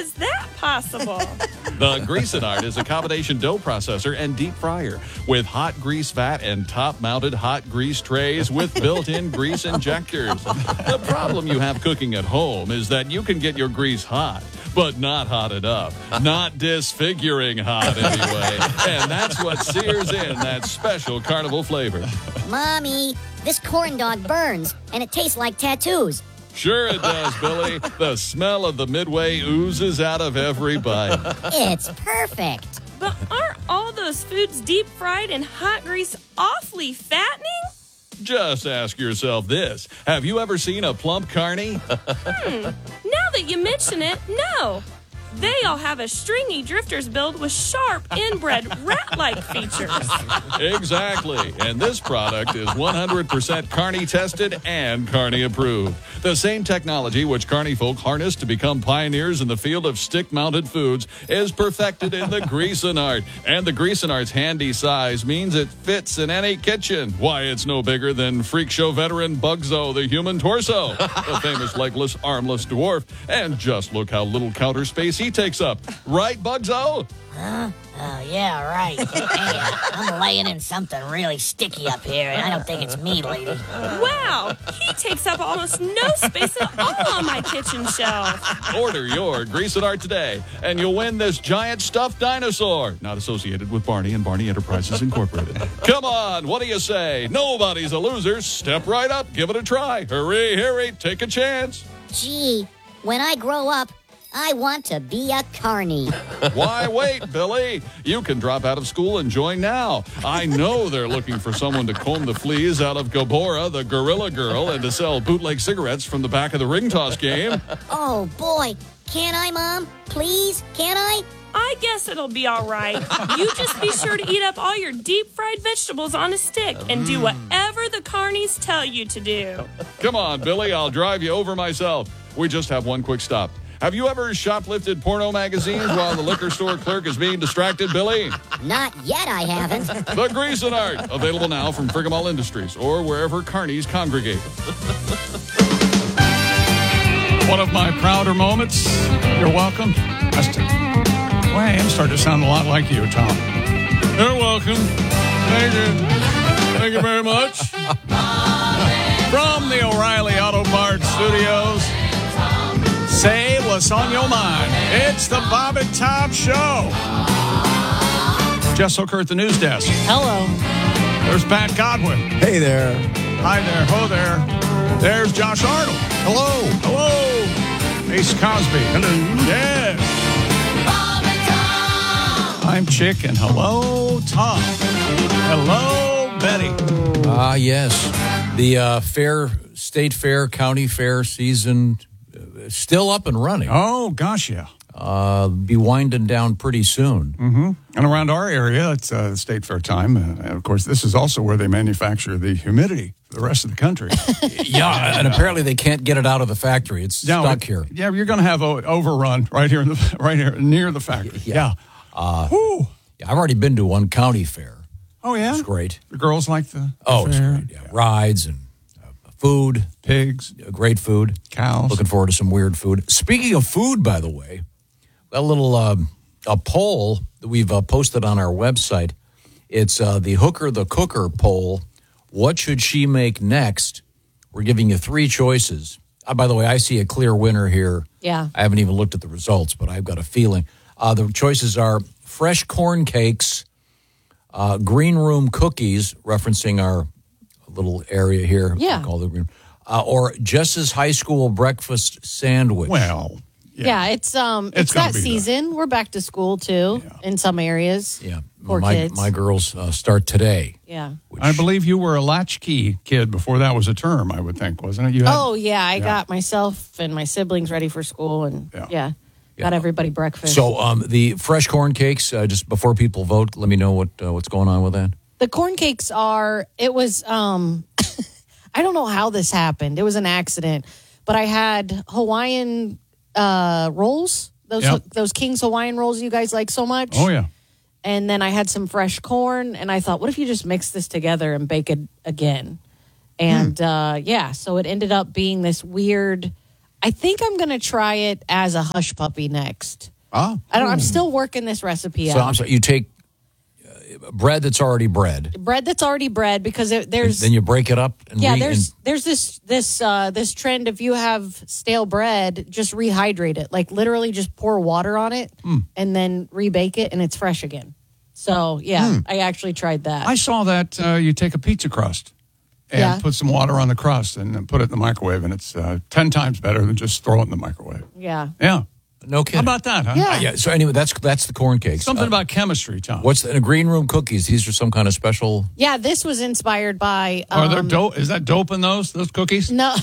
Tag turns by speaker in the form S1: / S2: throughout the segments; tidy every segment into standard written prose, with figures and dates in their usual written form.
S1: is that possible?
S2: The Greasinart is a combination dough processor and deep fryer with hot grease vat and top-mounted hot grease trays with built-in grease injectors. The problem you have cooking at home is that you can get your grease hot, but not hot enough. Not disfiguring hot, anyway. And that's what sears in that special carnival flavor.
S3: Mommy, this corn dog burns, and it tastes like tattoos.
S2: Sure it does, Billy. The smell of the Midway oozes out of every bite.
S3: It's perfect.
S1: But aren't all those foods deep fried in hot grease awfully fattening?
S2: Just ask yourself this. Have you ever seen a plump carny?
S1: Now that you mention it, no. They all have a stringy drifter's build with sharp, inbred, rat-like features.
S2: Exactly. And this product is 100% Carney tested and Carney approved. The same technology which Carney folk harnessed to become pioneers in the field of stick-mounted foods is perfected in the Greasinart. And the Greasinart's handy size means it fits in any kitchen. Why, it's no bigger than Freak Show veteran Bugzo, the human torso, the famous legless, armless dwarf. And just look how little counter space he takes up. Right, Bugzo?
S3: Huh? Oh, yeah, right. Hey, I'm laying in something really sticky up here, and I don't think it's me, lady.
S1: Wow, he takes up almost no space at all on my kitchen shelf.
S2: Order your Greasinart today, and you'll win this giant stuffed dinosaur. Not associated with Barney and Barney Enterprises Incorporated. Come on, what do you say? Nobody's a loser. Step right up, give it a try. Hurry, take a chance.
S3: Gee, when I grow up, I want to be a carny.
S2: Why wait, Billy? You can drop out of school and join now. I know they're looking for someone to comb the fleas out of Gabora, the Gorilla Girl, and to sell bootleg cigarettes from the back of the ring toss game.
S3: Oh, boy. Can I, Mom? Please? Can I?
S1: I guess it'll be all right. You just be sure to eat up all your deep-fried vegetables on a stick and do whatever the carnies tell you to do.
S2: Come on, Billy, I'll drive you over myself. We just have one quick stop. Have you ever shoplifted porno magazines while the liquor store clerk is being distracted, Billy?
S3: Not yet, I haven't.
S2: The Greasinart, available now from Frigamall Industries or wherever carnies congregate.
S4: One of my prouder moments. You're welcome. Well, I am starting to sound a lot like you, Tom.
S2: You're welcome. Thank you. Thank you very much.
S4: From the O'Reilly Auto Parts Studios, say what's on your mind. It's the Bob and Tom Show. Jess Hooker at the news desk.
S5: Hello.
S4: There's Pat Godwin.
S6: Hey there.
S4: Hi there. Ho there. There's Josh Arnold.
S6: Hello.
S4: Hello. Ace Cosby. Hello. Yes. I'm Chick, and hello, Tom. Hello, Betty.
S6: Yes. The state fair, county fair season still up and running.
S4: Oh, gosh, yeah.
S6: Be winding down pretty soon.
S4: Mm-hmm. And around our area, it's state fair time. And of course, this is also where they manufacture the humidity for the rest of the country.
S6: Yeah, and apparently they can't get it out of the factory. It's stuck here.
S4: Yeah, you're going to have an overrun right here near the factory.
S6: Yeah. I've already been to one county fair.
S4: Oh, yeah?
S6: It's great.
S4: The girls like the
S6: it's
S4: fair.
S6: great. Yeah. Rides and food.
S4: Pigs.
S6: Great food.
S4: Cows.
S6: Looking forward to some weird food. Speaking of food, by the way, a little a poll that we've posted on our website. It's the Hooker the Cooker poll. What should she make next? We're giving you 3 choices. By the way, I see a clear winner here.
S5: Yeah.
S6: I haven't even looked at the results, but I've got a feeling. The choices are fresh corn cakes, green room cookies, referencing our little area here.
S5: Yeah.
S6: Called the green, or Jess's high school breakfast sandwich.
S4: Well,
S5: yeah, it's that season. We're back to school too in some areas.
S6: Yeah,
S5: Poor kids.
S6: My girls start today.
S5: Yeah,
S4: I believe you were a latchkey kid before that was a term. I would think, wasn't it?
S5: I got myself and my siblings ready for school, and got everybody breakfast.
S6: So the fresh corn cakes. Just before people vote, let me know what's going on with that.
S5: The corn cakes it was, I don't know how this happened. It was an accident. But I had Hawaiian rolls, those King's Hawaiian rolls you guys like so much.
S4: Oh, yeah.
S5: And then I had some fresh corn, and I thought, what if you just mix this together and bake it again? And, so it ended up being this weird, I think I'm going to try it as a hush puppy next. I'm still working this recipe out.
S6: So I'm sorry, you take bread that's already bread.
S5: Bread that's already bread, because there's
S6: Then you break it up. And
S5: there's this trend. If you have stale bread, just rehydrate it. Like literally, just pour water on it and then rebake it, and it's fresh again. So I actually tried that.
S4: I saw that you take a pizza crust and put some water on the crust and then put it in the microwave, and it's 10 times better than just throw it in the microwave.
S5: Yeah.
S6: No kidding.
S4: How about that, huh?
S5: Yeah.
S6: So anyway, that's the corn cakes.
S4: Something about chemistry, Tom.
S6: What's the green room cookies? These are some kind of special.
S5: Yeah, this was inspired by.
S4: Are there dope? Is that dope in those cookies?
S5: No.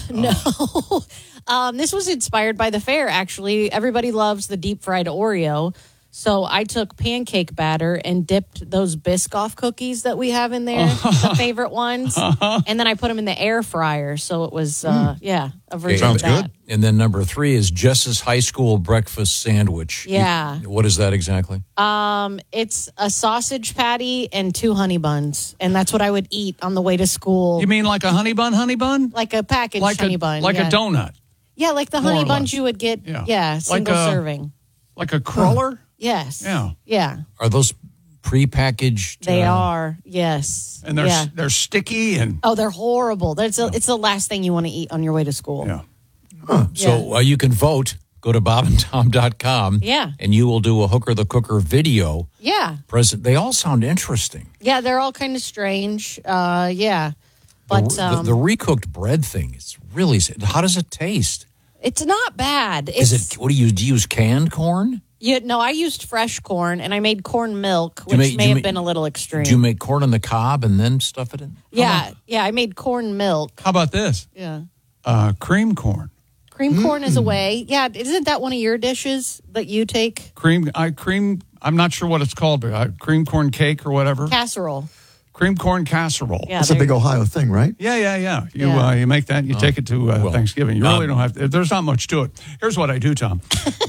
S5: This was inspired by the fair. Actually, everybody loves the deep fried Oreo. So I took pancake batter and dipped those Biscoff cookies that we have in there, the favorite ones, and then I put them in the air fryer. So it was, a version of that.
S2: Sounds good.
S6: And then number 3 is Jess's High School breakfast sandwich.
S5: Yeah.
S6: What is that exactly?
S5: It's a sausage patty and 2 honey buns, and that's what I would eat on the way to school.
S4: You mean like a honey bun?
S5: Like a packaged honey bun.
S4: Like a donut?
S5: Yeah, like the
S4: More
S5: honey
S4: or
S5: buns
S4: less.
S5: you would get,
S4: Like
S5: single serving.
S4: Like a cruller?
S5: Yes.
S4: Yeah.
S5: Yeah.
S6: Are those prepackaged?
S5: They are. Yes.
S4: And they're sticky and...
S5: Oh, they're horrible. It's the last thing you want to eat on your way to school.
S4: Yeah.
S6: So you can vote. Go to bobandtom.com.
S5: Yeah.
S6: And you will do a Hooker the Cooker video.
S5: Yeah.
S6: They all sound interesting.
S5: Yeah, they're all kind of strange. Yeah. But
S6: the recooked bread thing, it's really... How does it taste?
S5: it's not bad.
S6: What do you use canned corn?
S5: No, I used fresh corn, and I made corn milk, which may have been a little extreme.
S6: Do you make corn on the cob and then stuff it in?
S5: Yeah, I made corn milk.
S4: How about this?
S5: Yeah.
S4: Cream corn.
S5: Cream corn is a way. Yeah, isn't that one of your dishes that you take?
S4: I'm not sure what it's called, but cream corn cake or whatever.
S5: Casserole.
S4: Cream corn casserole.
S5: Yeah,
S7: That's a big Ohio thing, right?
S4: Yeah. You make that, you take it to Thanksgiving. You really don't have to. There's not much to it. Here's what I do, Tom.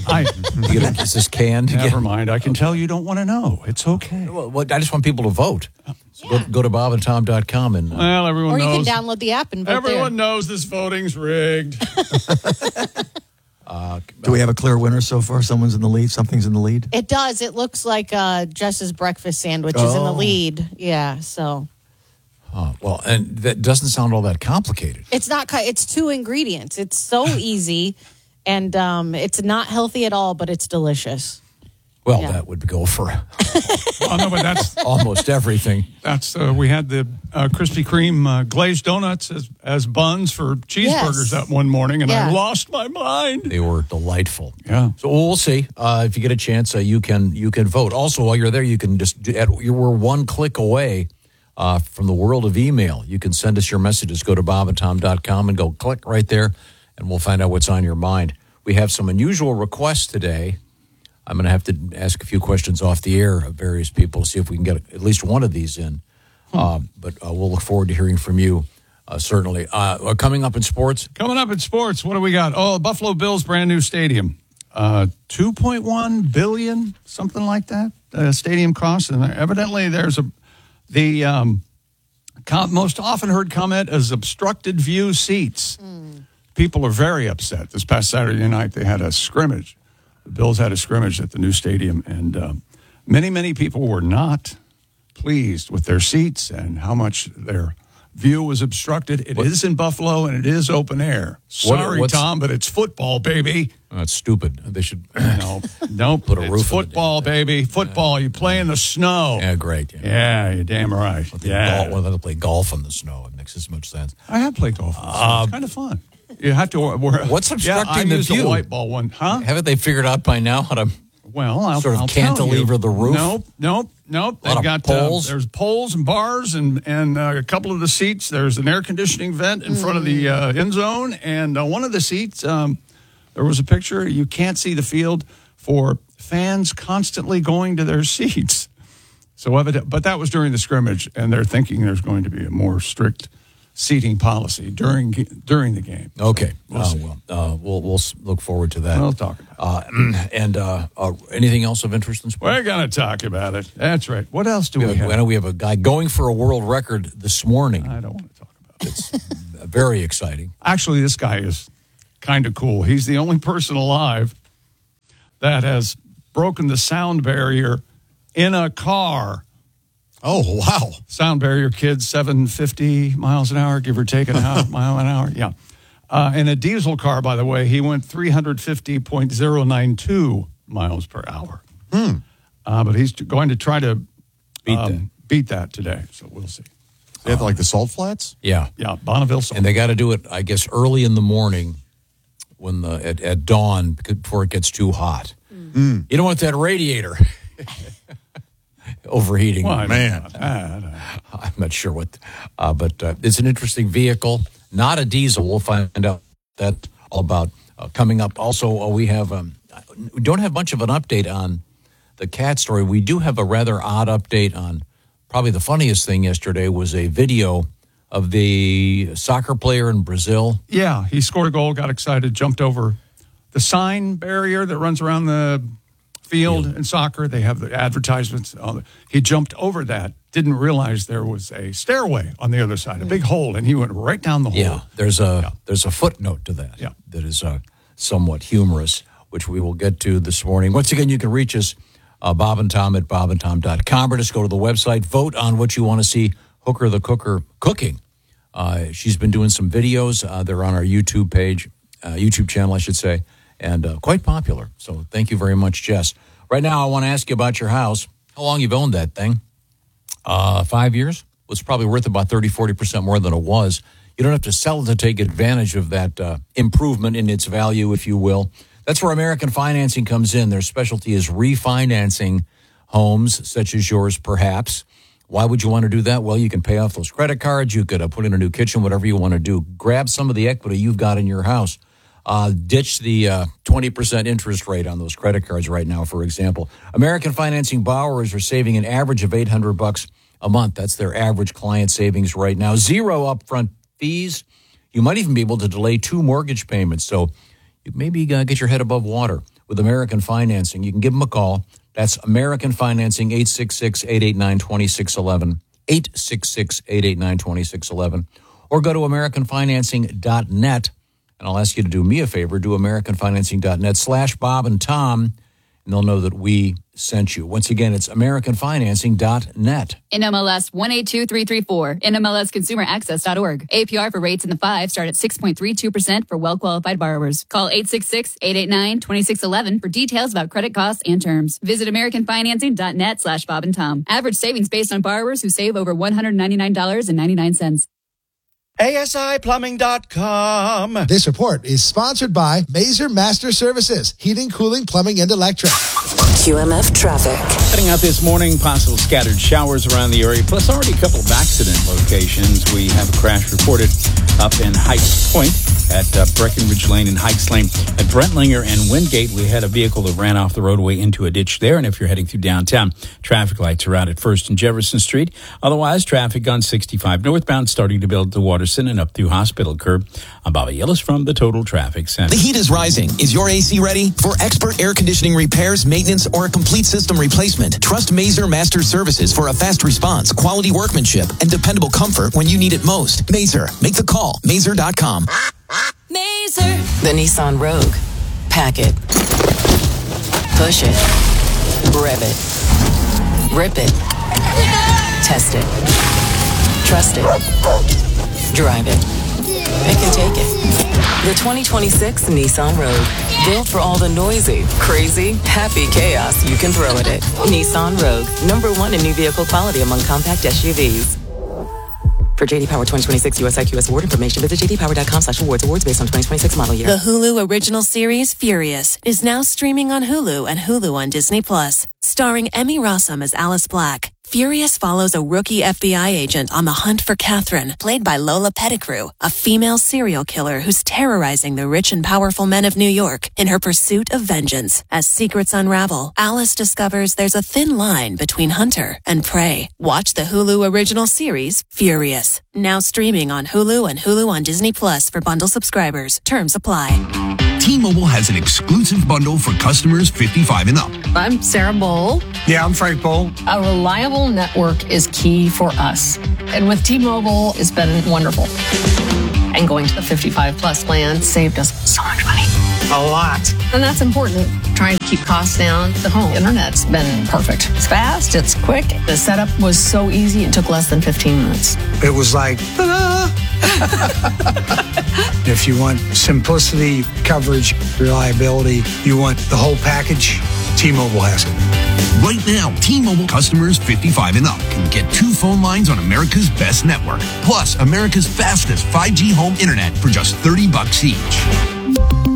S6: Is this canned?
S4: Never mind. I can tell you don't want to know. It's okay.
S6: Well, I just want people to vote. So go to bobandtom.com and
S4: Well, everyone
S5: Or you
S4: knows.
S5: can download the app and vote
S4: Everyone knows this voting's rigged.
S7: Do we have a clear winner so far? Someone's in the lead? Something's in the lead?
S5: It does. It looks like Jess's breakfast sandwich is in the lead. Yeah, so.
S6: and that doesn't sound all that complicated.
S5: It's not. It's 2 ingredients. It's so easy, and it's not healthy at all, but it's delicious.
S6: Well,
S5: Yeah.
S6: that would go for
S4: Oh, no, but that's
S6: almost everything.
S4: we had the Krispy Kreme glazed donuts as buns for cheeseburgers that one morning, and I lost my mind.
S6: They were delightful.
S4: Yeah.
S6: So we'll see. If you get a chance, you can vote. Also, while you're there, you can we're 1 click away from the world of email. You can send us your messages. Go to bobandtom.com and go click right there, and we'll find out what's on your mind. We have some unusual requests today. I'm going to have to ask a few questions off the air of various people to see if we can get at least one of these in. But we'll look forward to hearing from you, certainly. Coming up in sports?
S4: Coming up in sports, what do we got? Oh, Buffalo Bills brand new stadium. $2.1 billion, something like that, stadium cost. And evidently there's the most often heard comment is obstructed view seats. People are very upset. This past Saturday night, they had a scrimmage. The Bills had a scrimmage at the new stadium, and many people were not pleased with their seats and how much their view was obstructed. It is in Buffalo, and it is open air. Sorry, Tom, but it's football, baby.
S6: That's stupid. They should
S4: Nope.
S6: Put a roof.
S4: It's football, baby. Football. You play in the snow.
S6: Yeah, great.
S4: Yeah, you're damn right. Yeah.
S6: They play golf in the snow. It makes as much sense.
S4: I have played golf. It's kind of fun. You have to.
S6: What's obstructing the view?
S4: I used a white ball one, huh?
S6: Haven't they figured out by now how to?
S4: Well, I'll
S6: sort of
S4: tell
S6: cantilever
S4: you.
S6: the roof?
S4: Nope. They've got
S6: poles?
S4: There's poles and bars and a couple of the seats. There's an air conditioning vent in front of the end zone, and one of the seats, there was a picture. You can't see the field for fans constantly going to their seats. So but that was during the scrimmage, and they're thinking there's going to be a more strict seating policy during the game.
S6: Okay.
S4: We'll
S6: we'll look forward to that.
S4: We'll talk about it.
S6: And anything else of interest in sports?
S4: We're going to talk about it. That's right. What else do we have?
S6: I know we have a guy going for a world record this morning.
S4: I don't want to talk about it.
S6: It's very exciting.
S4: Actually, this guy is kind of cool. He's the only person alive that has broken the sound barrier in a car.
S8: Oh, wow.
S4: Sound barrier, kids, 750 miles an hour, give or take a mile an hour. Yeah. In a diesel car, by the way, he went 350.092 miles per hour. But he's going to try to beat that today, so we'll see.
S8: They have like the salt flats?
S6: Yeah.
S4: Yeah, Bonneville salt.
S6: And they got to do it, I guess, early in the morning when at dawn before it gets too hot. You don't want that radiator overheating.
S4: Well,
S8: man.
S6: I'm not sure what, but it's an interesting vehicle. Not a diesel. We'll find out that all about coming up. Also, we have we don't have much of an update on the cat story. We do have a rather odd update on probably the funniest thing yesterday was a video of the soccer player in Brazil.
S4: Yeah, he scored a goal, got excited, jumped over the sign barrier that runs around the field in soccer. They have the advertisements. He jumped over that, didn't realize there was a stairway on the other side, a big hole, and he went right down the hole.
S6: Yeah, there's a footnote to that that is somewhat humorous, which we will get to this morning. Once again, you can reach us, Bob and Tom at bobandtom.com, or just go to the website, vote on what you want to see Hooker the Cooker cooking. She's been doing some videos. They're on our YouTube page, YouTube channel, I should say, and quite popular. So thank you very much, Jess. Right now, I want to ask you about your house. How long you've owned that thing? 5 years? Was probably worth about 30-40% more than it was. You don't have to sell it to take advantage of that improvement in its value, if you will. That's where American Financing comes in. Their specialty is refinancing homes such as yours, perhaps. Why would you want to do that? Well, you can pay off those credit cards. You could put in a new kitchen, whatever you want to do. Grab some of the equity you've got in your house. Ditch the 20% interest rate on those credit cards right now, for example. American Financing borrowers are saving an average of $800 a month. That's their average client savings right now. 0 upfront fees. You might even be able to delay 2 mortgage payments. So you maybe get your head above water with American Financing. You can give them a call. That's American Financing, 866-889-2611, 866-889-2611. Or go to AmericanFinancing.net. And I'll ask you to do me a favor, do AmericanFinancing.net/Bob and Tom, and they'll know that we sent you. Once again, it's AmericanFinancing.net.
S9: NMLS 182334, NMLSConsumerAccess.org. APR for rates in the 5 start at 6.32% for well-qualified borrowers. Call 866-889-2611 for details about credit costs and terms. Visit AmericanFinancing.net/Bob and Tom. Average savings based on borrowers who save over $199.99.
S10: ASIPlumbing.com. This report is sponsored by Mazer Master Services, heating, cooling, plumbing, and electric.
S11: QMF traffic.
S12: Heading out this morning, possible scattered showers around the area, plus already a couple of accident locations. We have a crash reported up in Heights Point at Breckenridge Lane and Heights Lane. At Brentlinger and Wingate, we had a vehicle that ran off the roadway into a ditch there. And if you're heading through downtown, traffic lights are out at 1st and Jefferson Street. Otherwise, traffic on 65 northbound starting to build to Waterson and up through Hospital Curb. I'm Bobby Ellis from the Total Traffic Center.
S13: The heat is rising. Is your AC ready? For expert air conditioning repairs, maintenance, or a complete system replacement, trust Mazer Master Services for a fast response, quality workmanship, and dependable comfort when you need it most. Mazer. Make the call. Mazer.com.
S11: Mazer. The Nissan Rogue. Pack it. Push it. Rev it. Rip it. Test it. Trust it. Drive it. Pick and take it. The 2026 Nissan Rogue. Built for all the noisy, crazy, happy chaos you can throw at it. Nissan Rogue. #1 in new vehicle quality among compact SUVs. For J.D. Power 2026 USIQS award information, visit jdpower.com/awards. Awards based on 2026 model year.
S14: The Hulu original series Furious is now streaming on Hulu and Hulu on Disney+. Starring Emmy Rossum as Alice Black. Furious follows a rookie FBI agent on the hunt for Catherine, played by Lola Pettigrew, a female serial killer who's terrorizing the rich and powerful men of New York in her pursuit of vengeance. As secrets unravel, Alice discovers there's a thin line between hunter and prey. Watch the Hulu original series Furious, now streaming on Hulu and Hulu on Disney Plus for bundle subscribers. Terms apply.
S15: T-Mobile has an exclusive bundle for customers 55 and up.
S16: I'm Sarah Bowl.
S15: Yeah, I'm Frank Bowl.
S16: A reliable network is key for us. And with T-Mobile, it's been wonderful. And going to the 55 plus plan saved us so much money. A lot. And that's important. Trying to keep costs down. The home internet's been perfect. It's fast, it's quick. The setup was so easy, it took less than 15 minutes.
S17: It was like, ta-da! If you want simplicity, coverage, reliability, you want the whole package, T-Mobile has it.
S15: Right now, T-Mobile customers 55 and up can get 2 phone lines on America's best network, plus America's fastest 5G home internet for just $30 each.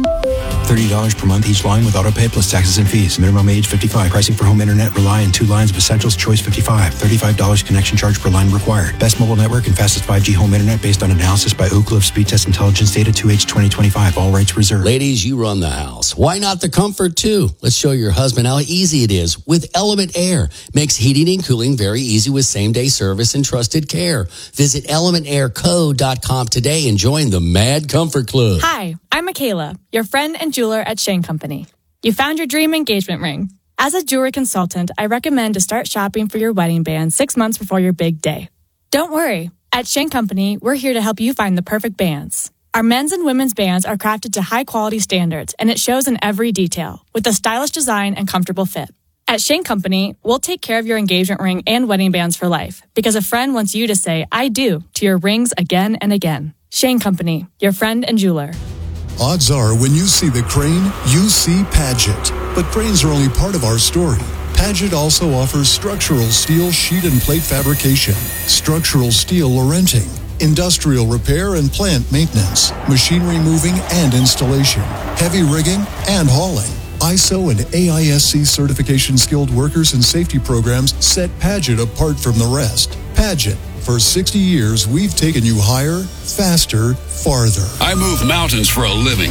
S18: $30 per month each line with autopay plus taxes and fees. Minimum age 55. Pricing for home internet rely on 2 lines of Essentials Choice 55. $35 connection charge per line required. Best mobile network and fastest 5G home internet based on analysis by Ookla of Speed Test Intelligence data 2H 2025. All rights reserved.
S19: Ladies, you run the house. Why not the comfort too? Let's show your husband how easy it is with Element Air. Makes heating and cooling very easy with same-day service and trusted care. Visit elementairco.com today and join the Mad Comfort Club.
S20: Hi, I'm Michaela, your friend and jeweler at Shane Company. You found your dream engagement ring. As a jewelry consultant, I recommend to start shopping for your wedding band 6 months before your big day. Don't worry. At Shane Company, we're here to help you find the perfect bands. Our men's and women's bands are crafted to high-quality standards, and it shows in every detail, with a stylish design and comfortable fit. At Shane Company, we'll take care of your engagement ring and wedding bands for life, because a friend wants you to say, I do, to your rings again and again. Shane Company, your friend and jeweler.
S21: Odds are when you see the crane, you see Paget. But cranes are only part of our story. Paget also offers structural steel sheet and plate fabrication, structural steel larenting, industrial repair and plant maintenance, machinery moving and installation, heavy rigging and hauling. ISO and AISC certification skilled workers and safety programs set Paget apart from the rest. Paget. For 60 years, we've taken you higher, faster, farther.
S22: I move mountains for a living.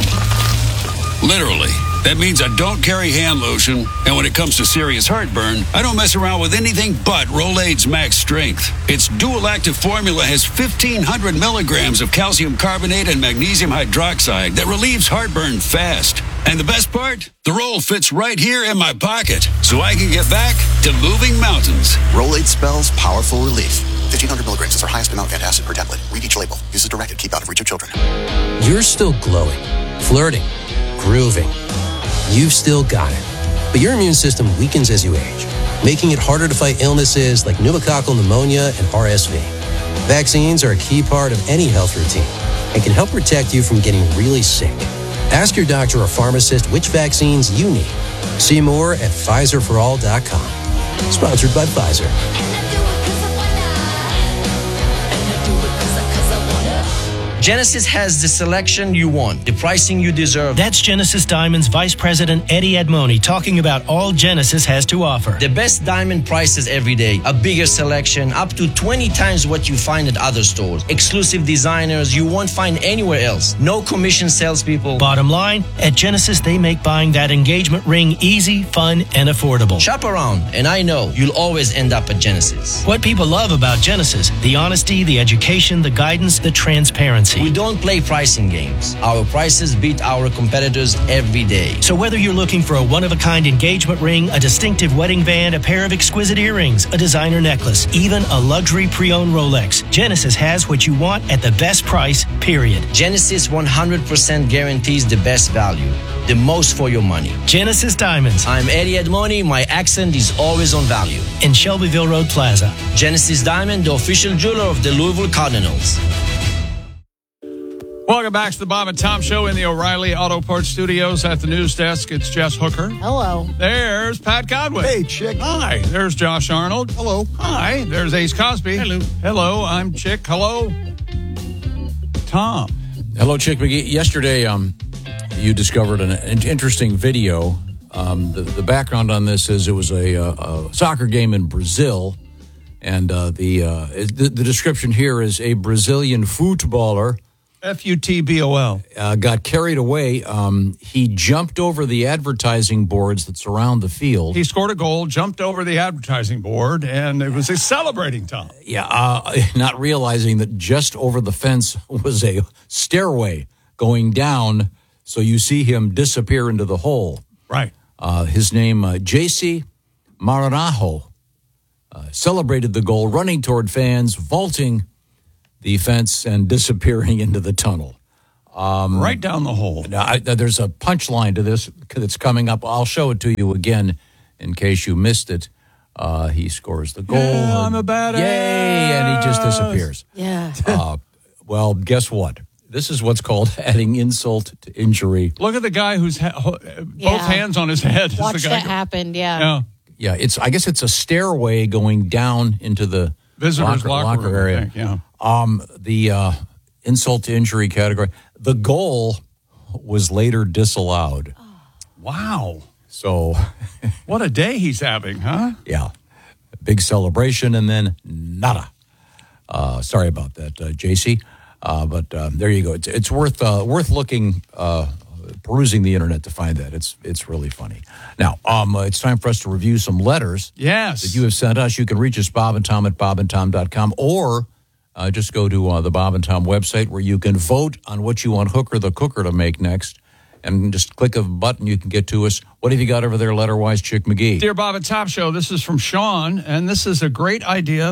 S22: Literally. That means I don't carry hand lotion, and when it comes to serious heartburn, I don't mess around with anything but Rolaids Max Strength. Its dual active formula has 1,500 milligrams of calcium carbonate and magnesium hydroxide that relieves heartburn fast. And the best part? The roll fits right here in my pocket, so I can get back to moving mountains.
S23: Rolaids spells powerful relief. 1,500 milligrams is our highest amount of antacid per tablet. Read each label. Use as directed. Keep out of reach of children.
S24: You're still glowing, flirting, grooving. You've still got it. But your immune system weakens as you age, making it harder to fight illnesses like pneumococcal pneumonia and RSV. Vaccines are a key part of any health routine and can help protect you from getting really sick. Ask your doctor or pharmacist which vaccines you need. See more at PfizerForAll.com. Sponsored by Pfizer.
S25: Genesis has the selection you want, the pricing you deserve.
S26: That's Genesis Diamonds Vice President Eddie Edmoni talking about all Genesis has to offer.
S25: The best diamond prices every day, a bigger selection, up to 20 times what you find at other stores. Exclusive designers you won't find anywhere else. No commission salespeople.
S26: Bottom line, at Genesis they make buying that engagement ring easy, fun, and affordable.
S25: Shop around, and I know you'll always end up at Genesis.
S26: What people love about Genesis, the honesty, the education, the guidance, the transparency.
S25: We don't play pricing games. Our prices beat our competitors every day.
S26: So whether you're looking for a one-of-a-kind engagement ring, a distinctive wedding band, a pair of exquisite earrings, a designer necklace, even a luxury pre-owned Rolex, Genesis has what you want at the best price, period.
S25: Genesis 100% guarantees the best value, the most for your money.
S26: Genesis Diamonds.
S25: I'm Eddie Edmoni. My accent is always on value.
S26: In Shelbyville Road Plaza.
S25: Genesis Diamond, the official jeweler of the Louisville Cardinals.
S4: Welcome back to the Bob and Tom Show in the O'Reilly Auto Parts Studios. At the news desk, it's Jess Hooker.
S5: Hello.
S4: There's Pat Godwin.
S7: Hey, Chick.
S4: Hi. There's Josh Arnold.
S7: Hello.
S4: Hi. There's Ace Cosby.
S7: Hello.
S4: Hello. I'm Chick. Hello. Tom.
S6: Hello, Chick McGee. Yesterday, you discovered an interesting video. The background on this is it was a soccer game in Brazil. And the description here is a Brazilian footballer,
S4: Futbol,
S6: got carried away. He jumped over the advertising boards that surround the field.
S4: He scored a goal, jumped over the advertising board, and it was a celebrating, Tom.
S6: Yeah, not realizing that just over the fence was a stairway going down, so you see him disappear into the hole.
S4: Right.
S6: His name, JC Maranhão, celebrated the goal, running toward fans, vaulting the fence and disappearing into the tunnel.
S4: Right down the hole.
S6: Now, there's a punchline to this that's coming up. I'll show it to you again in case you missed it. He scores the goal.
S4: Yeah, I'm a badass.
S6: Yay, and he just disappears.
S5: Yeah.
S6: Well, guess what? This is what's called adding insult to injury.
S4: Look at the guy who's both hands on his head. as
S5: Watch
S4: the guy
S5: that happen. Yeah.
S6: Yeah, I guess it's a stairway going down into the
S4: Visitors' locker room,
S6: area.
S4: I think, yeah.
S6: The insult to injury category. The goal was later disallowed.
S4: Wow.
S6: So,
S4: what a day he's having, huh?
S6: Yeah. Big celebration and then nada. Sorry about that, JC. But there you go. It's worth looking, perusing the internet to find that. It's really funny. Now, it's time for us to review some letters.
S4: Yes.
S6: That you have sent us. You can reach us, Bob and Tom, at bobandtom.com, or just go to the Bob and Tom website where you can vote on what you want Hooker the Cooker to make next. And just click a button, you can get to us. What have you got over there, letter-wise, Chick McGee?
S4: Dear Bob and Tom Show, this is from Sean, and this is a great idea.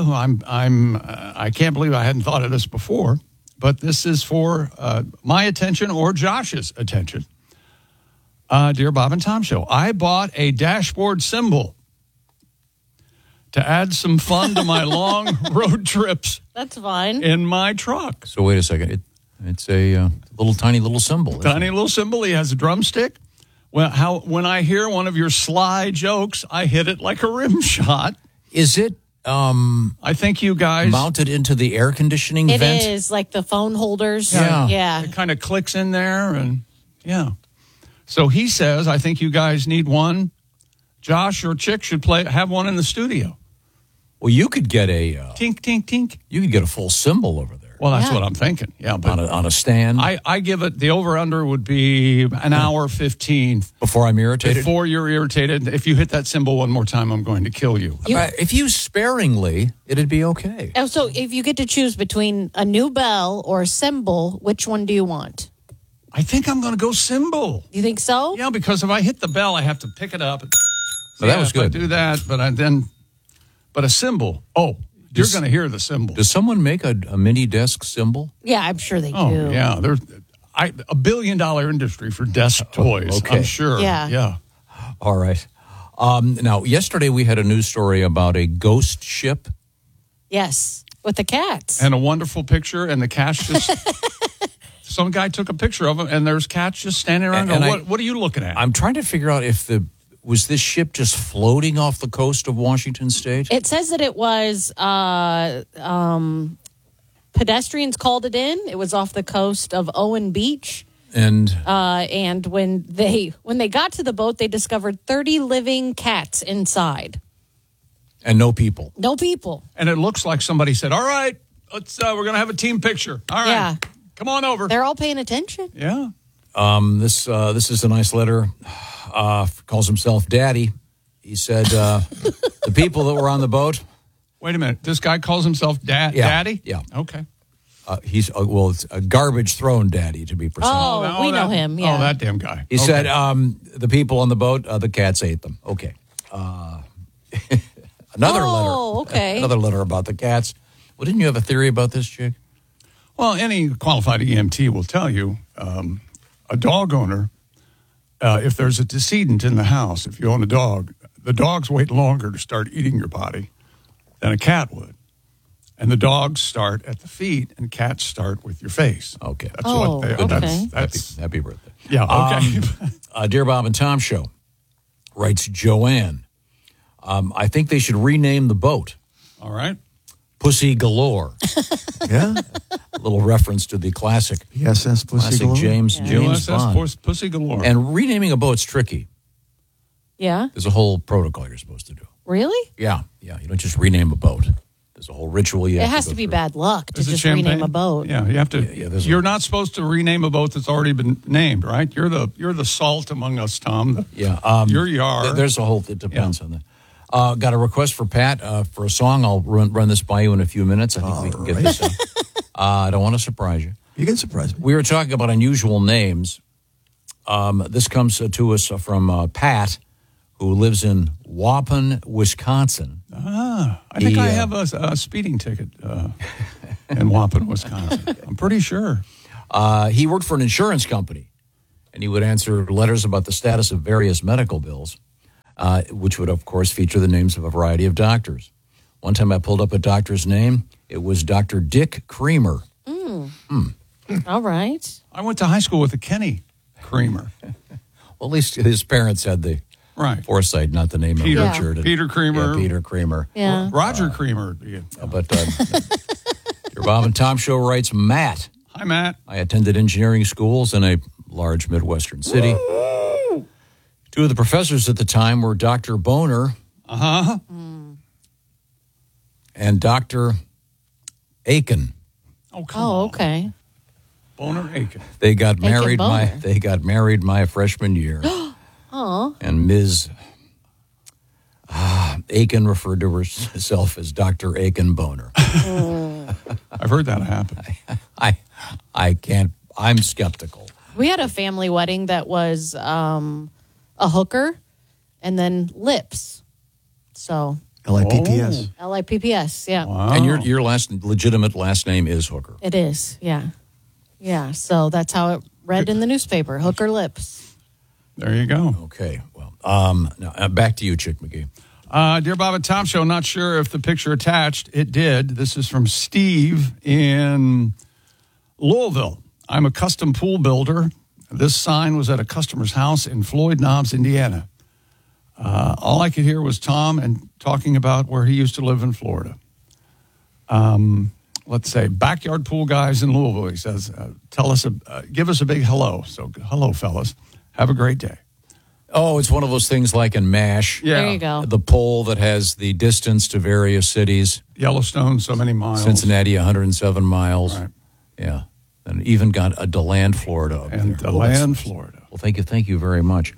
S4: I can't believe I hadn't thought of this before, but this is for my attention or Josh's attention. Dear Bob and Tom Show, I bought a dashboard symbol to add some fun to my long road trips.
S5: That's fine.
S4: In my truck.
S6: So wait a second. It's a tiny little symbol.
S4: Tiny little symbol. He has a drumstick. Well, when I hear one of your sly jokes, I hit it like a rim shot.
S6: Is it?
S4: I think you guys
S6: mounted into the air conditioning vent.
S5: It is like the phone holders. Yeah.
S4: It kind of clicks in there, and yeah. So he says, I think you guys need one. Josh or Chick should have one in the studio.
S6: Well, you could get a
S4: tink, tink, tink.
S6: You could get a full symbol over there.
S4: Well, that's what I'm thinking. Yeah, but
S6: on a stand.
S4: I give it the over/under would be an hour 15
S6: before I'm irritated.
S4: Before you're irritated, if you hit that symbol one more time, I'm going to kill you.
S6: If you sparingly, it'd be okay.
S5: Oh, so if you get to choose between a new bell or a symbol, which one do you want?
S4: I think I'm going to go symbol.
S5: You think so?
S4: Yeah, because if I hit the bell, I have to pick it up.
S6: So that was good.
S4: I do that, but a symbol. Oh. You're going to hear the symbol.
S6: Does someone make a mini desk symbol?
S5: Yeah, I'm sure they do.
S4: Oh, yeah. There's a $1 billion industry for desk toys,
S6: okay.
S4: I'm sure.
S5: Yeah.
S6: All right. Now, yesterday we had a news story about a ghost ship.
S5: Yes, with the cats.
S4: And a wonderful picture, and the cats just... some guy took a picture of them, and there's cats just standing around going, what are you looking at?
S6: I'm trying to figure out if was this ship just floating off the coast of Washington State?
S5: It says that it was pedestrians called it in. It was off the coast of Owen Beach.
S6: And
S5: when they got to the boat, they discovered 30 living cats inside.
S6: And no people.
S5: No people.
S4: And it looks like somebody said, all right, we're going to have a team picture. All right.
S5: Yeah.
S4: Come on over.
S5: They're all paying attention.
S4: Yeah.
S6: This is a nice letter. Calls himself Daddy. He said the people that were on the boat.
S4: Wait a minute. This guy calls himself Daddy?
S6: Yeah.
S4: Okay.
S6: It's a garbage thrown daddy, to be precise.
S5: We know him. Yeah.
S4: Oh, that damn guy.
S6: He said the people on the boat, the cats ate them. Okay. Another letter.
S5: Okay.
S6: Another letter about the cats. Well, didn't you have a theory about this, Chick?
S4: Well, any qualified EMT will tell you a dog owner, if there's a decedent in the house, if you own a dog, the dogs wait longer to start eating your body than a cat would. And the dogs start at the feet, and cats start with your face.
S6: Okay.
S4: That's what they
S5: okay.
S4: That's
S6: happy birthday.
S4: Yeah, okay.
S6: Dear Bob and Tom Show, writes Joanne, I think they should rename the boat.
S4: All right.
S6: Pussy Galore.
S7: Yeah.
S6: A little reference to the classic.
S7: USS Pussy
S6: classic
S7: Galore.
S6: James Bond.
S4: USS Pussy Galore.
S6: And renaming a boat's tricky.
S5: Yeah.
S6: There's a whole protocol you're supposed to do.
S5: Really?
S6: Yeah. You don't just rename a boat. There's a whole ritual you have to go
S5: It has to be
S6: through.
S5: bad luck to just rename a boat.
S4: Yeah, you have to. You're not supposed to rename a boat that's already been named, right? You're the salt among us, Tom.
S6: Yeah.
S4: You're Yar.
S6: There's a whole. It depends on that. Got a request for Pat for a song. I'll run this by you in a few minutes. I think we can get this in. I don't want to surprise you.
S7: You can surprise me.
S6: We were talking about unusual names. This comes to us from Pat, who lives in Waupun, Wisconsin.
S4: I think I have a speeding ticket. in Waupun, Wisconsin. I'm pretty sure.
S6: He worked for an insurance company, and he would answer letters about the status of various medical bills, which would, of course, feature the names of a variety of doctors. One time I pulled up a doctor's name. It was Dr. Dick Creamer.
S5: All right.
S4: I went to high school with a Kenny Creamer.
S6: Well, at least his parents had the foresight not to name him Richard.
S4: Peter Creamer.
S6: Yeah, Peter Creamer.
S5: Yeah.
S4: Roger Creamer.
S6: But your Bob and Tom show writes, Matt.
S4: Hi, Matt.
S6: I attended engineering schools in a large Midwestern city.
S4: Woo!
S6: Two of the professors at the time were Dr. Boner and Dr. Aiken.
S4: Oh, come on.
S5: Okay.
S4: Boner Aiken.
S6: They got married
S5: Boner.
S6: my freshman year.
S5: Oh.
S6: And Ms. Aiken referred to herself as Dr. Aiken Boner.
S4: I've heard that happen.
S6: I can't. I'm skeptical.
S5: We had a family wedding that was a hooker and then lips. So
S7: LIPPS.
S5: LIPPS, yeah.
S4: Wow.
S6: And your legitimate last name is Hooker.
S5: It is, yeah. Yeah, so that's how it read in the newspaper, hooker lips.
S4: There you go.
S6: Okay. Well, now, back to you, Chick McGee.
S4: Dear Bob and Tom Show, not sure if the picture attached. It did. This is from Steve in Louisville. I'm a custom pool builder. This sign was at a customer's house in Floyd Knobs, Indiana. All I could hear was Tom and talking about where he used to live in Florida. Let's say backyard pool guys in Louisville. He says, give us a big hello. So hello, fellas. Have a great day.
S6: Oh, it's one of those things like in MASH.
S4: Yeah.
S5: There you go.
S6: The pole that has the distance to various cities.
S4: Yellowstone, so many miles.
S6: Cincinnati, 107 miles.
S4: Right.
S6: Yeah. And even got a DeLand, Florida. Up
S4: And
S6: there.
S4: DeLand, Florida.
S6: Well, thank you very much.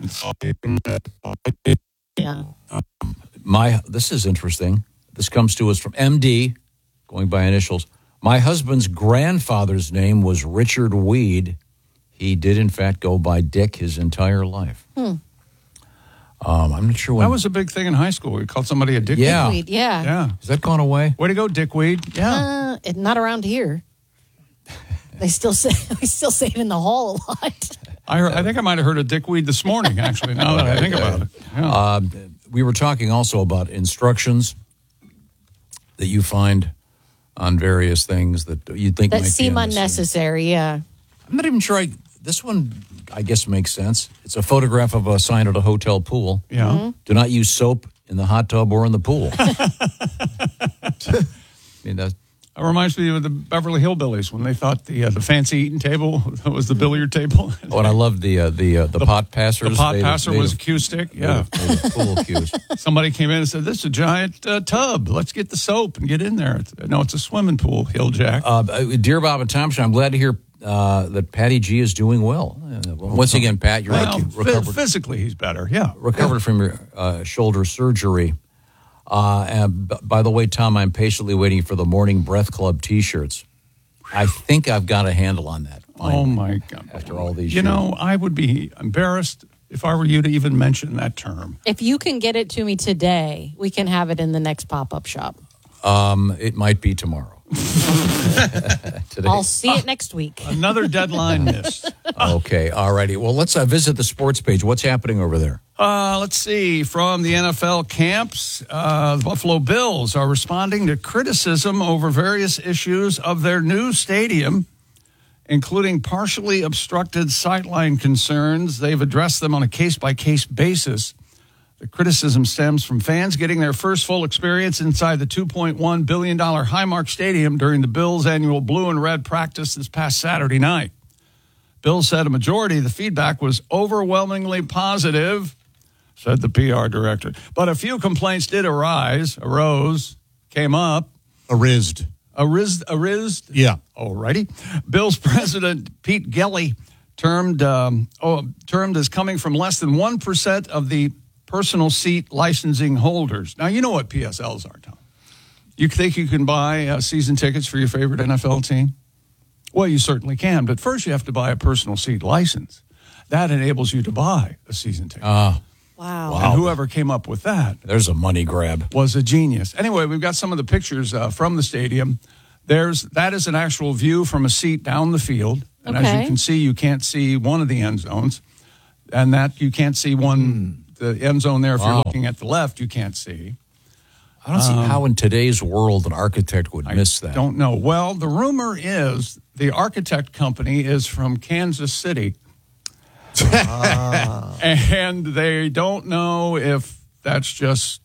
S5: Yeah.
S6: This is interesting. This comes to us from MD, going by initials. My husband's grandfather's name was Richard Weed. He did, in fact, go by Dick his entire life. I'm not sure when.
S4: That was a big thing in high school. We called somebody a dickweed.
S6: Yeah.
S5: Dickweed, yeah.
S4: Yeah.
S6: Has that gone away?
S4: Way to go, dickweed. Yeah.
S5: Not around here. They still say it in the hall a lot.
S4: I think I might have heard a dickweed this morning, actually, now that I think about it. Yeah.
S6: We were talking also about instructions that you find on various things that you think
S5: That
S6: might
S5: seem
S6: be
S5: unnecessary, yeah.
S6: I'm not even sure. This one, I guess, makes sense. It's a photograph of a sign at a hotel pool.
S4: Yeah.
S5: Mm-hmm.
S6: Do not use soap in the hot tub or in the pool. I mean,
S4: It reminds me of the Beverly Hillbillies when they thought the fancy eating table was the billiard table.
S6: Oh, and I love the pot passers.
S4: The pot passer was a cue stick. Yeah.
S6: Pool cues.
S4: Somebody came in and said, "This is a giant tub. Let's get the soap and get in there." It's a swimming pool, Hill Jack.
S6: Dear Bob and Tom, I'm glad to hear that Patty G is doing well. Once again, Pat, you're recovered.
S4: Physically, he's better. Yeah.
S6: Recovered from your shoulder surgery. And by the way, Tom, I'm patiently waiting for the Morning Breath Club T-shirts. I think I've got a handle on that. Finally,
S4: oh, my God.
S6: After all these
S4: years.
S6: You
S4: know, I would be embarrassed if I were you to even mention that term.
S5: If you can get it to me today, we can have it in the next pop-up shop.
S6: It might be tomorrow. Today.
S5: I'll see it next week.
S4: Another deadline missed.
S6: Okay, all righty. Well, let's visit the sports page. What's happening over there?
S4: Let's see. From the NFL camps, the Buffalo Bills are responding to criticism over various issues of their new stadium, including partially obstructed sightline concerns. They've addressed them on a case-by-case basis. The criticism stems from fans getting their first full experience inside the $2.1 billion Highmark Stadium during the Bills' annual blue and red practice this past Saturday night. Bills said a majority of the feedback was overwhelmingly positive, said the PR director. But a few complaints did came up.
S1: Arised. Yeah.
S4: Alrighty. Bills president Pete Gelly termed as coming from less than 1% of the personal seat licensing holders. Now, you know what PSLs are, Tom. You think you can buy season tickets for your favorite NFL team? Well, you certainly can, but first you have to buy a personal seat license. That enables you to buy a season ticket.
S5: Wow.
S4: And whoever came up with that.
S6: There's a money grab.
S4: Was a genius. Anyway, we've got some of the pictures from the stadium. That is an actual view from a seat down the field. And as you can see, you can't see one of the end zones. And that you can't see the end zone there. If you're looking at the left, you can't see.
S6: I don't see how in today's world an architect would miss that.
S4: Don't know. Well, the rumor is the architect company is from Kansas City. And they don't know if that's just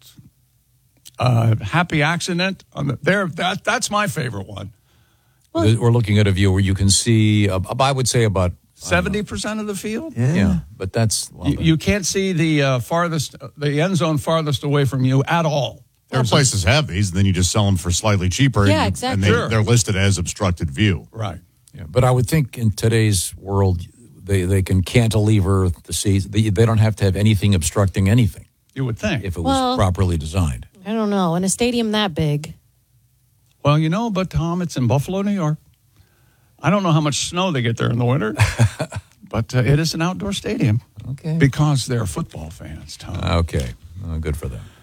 S4: a happy accident. That's my favorite one.
S6: Well, we're looking at a view where you can see, I would say about
S4: 70% of the field.
S6: Yeah, but that's
S4: you can't see the end zone farthest away from you at all.
S1: There are places have these, and then you just sell them for slightly cheaper.
S5: Yeah, exactly.
S1: And they're listed as obstructed view.
S4: Right.
S6: Yeah, but I would think in today's world, they can cantilever the seats. They don't have to have anything obstructing anything.
S4: You would think.
S6: If it was properly designed.
S5: I don't know. In a stadium that big.
S4: Well, but Tom, it's in Buffalo, New York. I don't know how much snow they get there in the winter, but it is an outdoor stadium.
S6: Okay.
S4: Because they're football fans, Tom.
S6: Okay. Good for them.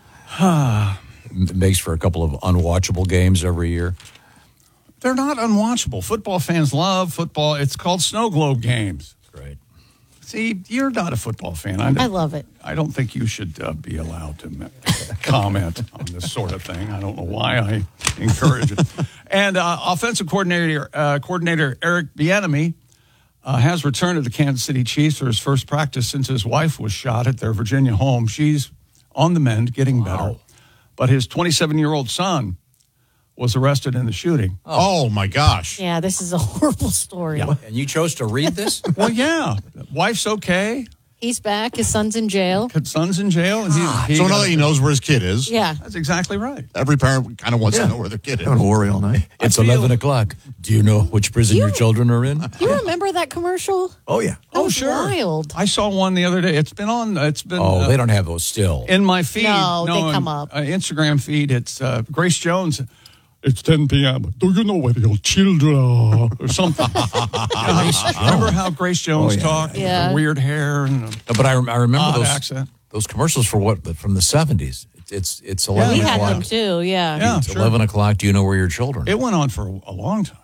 S6: It makes for a couple of unwatchable games every year.
S4: They're not unwatchable. Football fans love football. It's called snow globe games.
S6: Great.
S4: See, you're not a football fan.
S5: I love it.
S4: I don't think you should be allowed to comment on this sort of thing. I don't know why I encourage it. And offensive coordinator Eric Bieniemy has returned to the Kansas City Chiefs for his first practice since his wife was shot at their Virginia home. She's on the mend, getting better. But his 27-year-old son was arrested in the shooting.
S1: Oh, my gosh.
S5: Yeah, this is a horrible story.
S6: Yeah. And you chose to read this?
S4: Well, yeah. Wife's okay.
S5: He's back. His son's in jail.
S4: His son's in jail. And
S1: so now that he knows where his kid is.
S5: Yeah.
S4: That's exactly right.
S1: Every parent kind of wants to know where their kid is.
S7: Don't worry all night.
S6: It's 11 o'clock. Do you know which prison your children are in?
S5: You remember that commercial?
S7: Oh, yeah.
S5: That was
S4: sure.
S5: wild.
S4: I saw one the other day. It's been on.
S6: They don't have those still.
S4: In my feed.
S5: No, they come up.
S4: Instagram feed. It's Grace Jones. It's 10 p.m. Do you know where your children are? Or something. Remember how Grace Jones talked?
S5: Yeah.
S4: With the weird hair and
S6: But I remember
S4: those
S6: commercials for from the 70s. It's 11
S5: He
S6: o'clock.
S5: had them too, yeah.
S6: It's 11 o'clock. Do you know where your children are?
S4: It went on for a long time.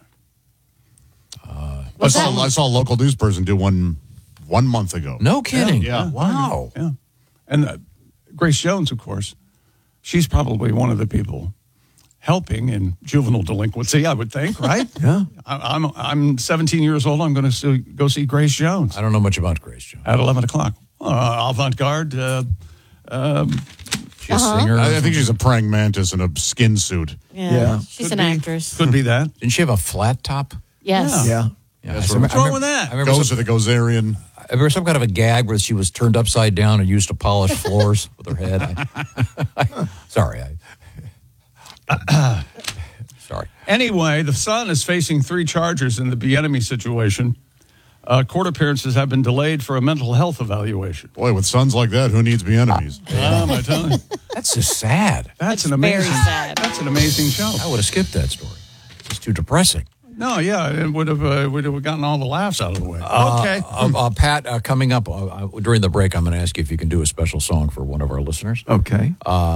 S1: I saw a local news person do one month ago.
S6: No kidding.
S1: Yeah.
S6: Wow.
S4: Yeah. And Grace Jones, of course, she's probably one of the people helping in juvenile delinquency, I would think, right?
S7: Yeah.
S4: I'm 17 years old. I'm going to go see Grace Jones.
S6: I don't know much about Grace Jones.
S4: At 11 o'clock. Avant-garde.
S6: She's a singer.
S1: I think she's a praying mantis in a skin suit.
S5: Yeah. She's an actress.
S4: Could be that.
S6: Didn't she have a flat top?
S5: Yes.
S7: Yeah.
S4: What's wrong with that?
S6: I remember
S1: Goes to the Gozerian.
S6: I remember some kind of a gag where she was turned upside down and used to polish floors with her head. Sorry. Sorry.
S4: Anyway, the son is facing 3 charges in the Bieniemy situation. Court appearances have been delayed for a mental health evaluation.
S1: Boy, with sons like that, who needs enemies?
S4: I tell you.
S6: That's just sad.
S4: That's an amazing.
S5: Very sad.
S4: That's an amazing show.
S6: I would have skipped that story. It's too depressing.
S4: No, yeah, it would have gotten all the laughs out of the way. Okay,
S6: Pat, coming up during the break, I'm going to ask you if you can do a special song for one of our listeners.
S7: Okay.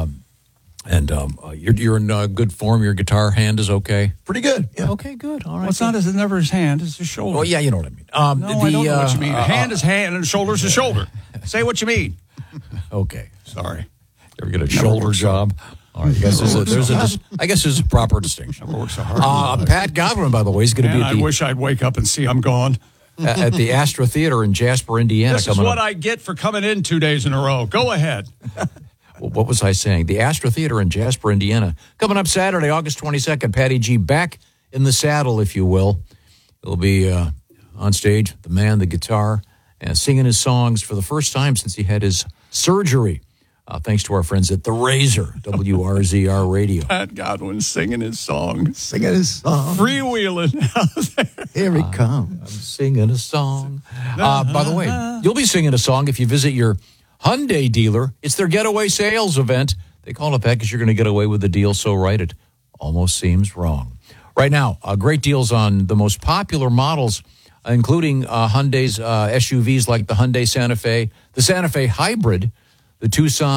S6: You're in good form. Your guitar hand is okay.
S7: Pretty good. Yeah.
S6: Okay, good. All right.
S4: Well, it's not never his hand; it's his shoulder.
S6: Oh, yeah, you know what I mean.
S4: No, I don't know what you mean. Hand is hand, and shoulder's a shoulder. Say what you mean.
S6: Okay.
S4: Sorry.
S6: You ever get a shoulder job? All right. I guess there's a proper distinction.
S4: Never worked so hard.
S6: Pat Godwin, by the way, is going to be.
S4: I wish I'd wake up and see I'm gone.
S6: At the Astra Theater in Jasper, Indiana.
S4: This is what I get for coming in 2 days in a row. Go ahead.
S6: What was I saying? The Astra Theater in Jasper, Indiana. Coming up Saturday, August 22nd. Patty G back in the saddle, if you will. He'll be on stage, the man, the guitar, and singing his songs for the first time since he had his surgery. Thanks to our friends at The Razor, WRZR Radio.
S4: Pat Godwin singing his song.
S7: Freewheeling. Here he comes.
S6: I'm singing a song. By the way, you'll be singing a song if you visit your Hyundai dealer. It's their getaway sales event. They call it that because you're going to get away with the deal so right it almost seems wrong. Right now, great deals on the most popular models, including Hyundai's SUVs like the Hyundai Santa Fe, the Santa Fe Hybrid, the Tucson,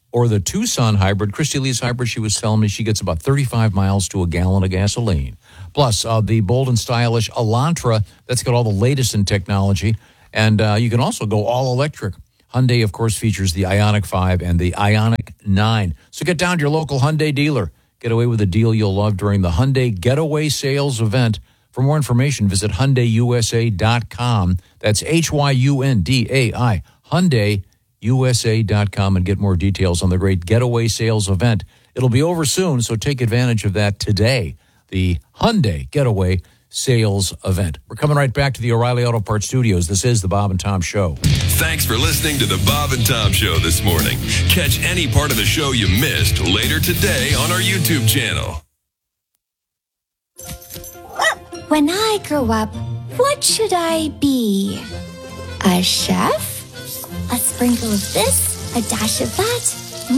S6: or the Tucson hybrid. Christy Lee's hybrid, she was telling me she gets about 35 miles to a gallon of gasoline. Plus, the bold and stylish Elantra, that's got all the latest in technology. And you can also go all electric. Hyundai, of course, features the Ioniq 5 and the Ioniq 9. So get down to your local Hyundai dealer. Get away with a deal you'll love during the Hyundai Getaway Sales event. For more information, visit HyundaiUSA.com. That's HYUNDAI, HyundaiUSA.com, and get more details on the great Getaway Sales event. It'll be over soon, so take advantage of that today. The Hyundai Getaway Sales event. We're coming right back to the O'Reilly Auto Parts Studios. This is the Bob and Tom Show.
S2: Thanks for listening to the Bob and Tom Show this morning. Catch any part of the show you missed later today on our YouTube channel.
S3: When I grow up, what should I be? A chef? A sprinkle of this, a dash of that?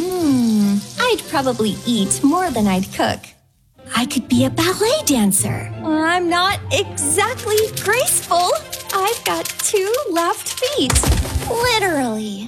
S3: I'd probably eat more than I'd cook. I could be a ballet dancer. I'm not exactly graceful. I've got 2 left feet. Literally.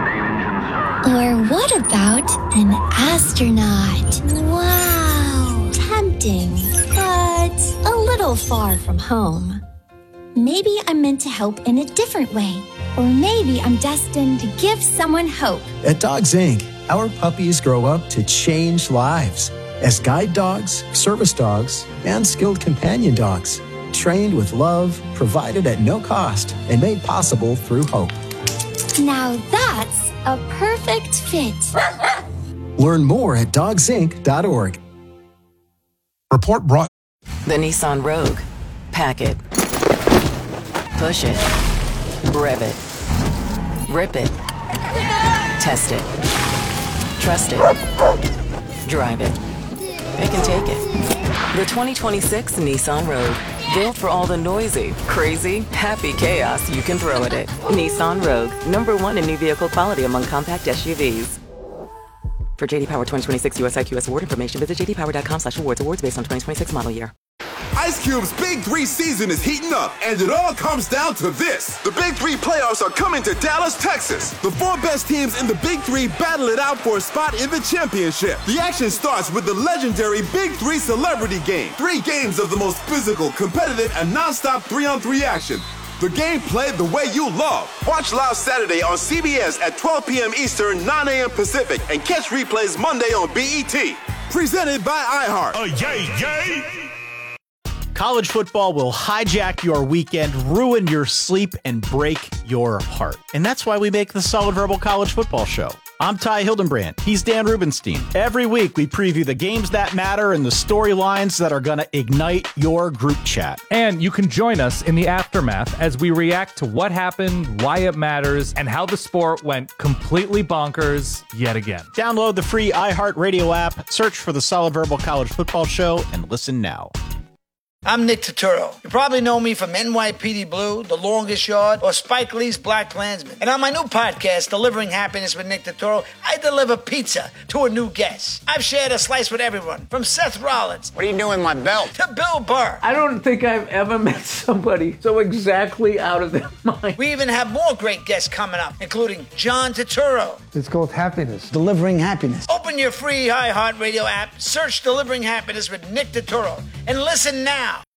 S3: Or what about an astronaut? Wow. Tempting, but a little far from home. Maybe I'm meant to help in a different way. Or maybe I'm destined to give someone hope.
S8: At Dogs Inc., our puppies grow up to change lives as guide dogs, service dogs, and skilled companion dogs, trained with love, provided at no cost, and made possible through hope.
S3: Now that's a perfect fit.
S8: Learn more at dogsinc.org.
S1: Report brought.
S11: The Nissan Rogue. Pack it. Push it. Rev it. Rip it. Test it. Trust it. Drive it. Pick and take it. The 2026 Nissan Rogue. Built for all the noisy, crazy, happy chaos you can throw at it. Nissan Rogue. #1 in new vehicle quality among compact SUVs. For JD Power 2026 US IQS award information, visit jdpower.com/awards. Awards based on 2026 model year.
S9: Ice Cube's Big 3 season is heating up, and it all comes down to this. The Big 3 playoffs are coming to Dallas, Texas. The 4 best teams in the Big 3 battle it out for a spot in the championship. The action starts with the legendary Big 3 Celebrity Game. 3 games of the most physical, competitive, and non-stop 3-on-3 action. The game played the way you love. Watch live Saturday on CBS at 12 p.m. Eastern, 9 a.m. Pacific, and catch replays Monday on BET. Presented by iHeart.
S10: Yay! College football will hijack your weekend, ruin your sleep, and break your heart. And that's why we make the Solid Verbal College Football Show. I'm Ty Hildenbrand. He's Dan Rubenstein. Every week, we preview the games that matter and the storylines that are going to ignite your group chat.
S12: And you can join us in the aftermath as we react to what happened, why it matters, and how the sport went completely bonkers yet again.
S10: Download the free iHeartRadio app, search for the Solid Verbal College Football Show, and listen now.
S27: I'm Nick Turturro. You probably know me from NYPD Blue, The Longest Yard, or Spike Lee's Black Klansman. And on my new podcast, Delivering Happiness with Nick Turturro, I deliver pizza to a new guest. I've shared a slice with everyone, from Seth Rollins.
S28: What are you doing with my belt?
S27: To Bill Burr.
S29: I don't think I've ever met somebody so exactly out of their mind.
S27: We even have more great guests coming up, including John Turturro.
S30: It's called Happiness. Delivering Happiness.
S27: Open your free iHeartRadio app, search Delivering Happiness with Nick Turturro, and listen now.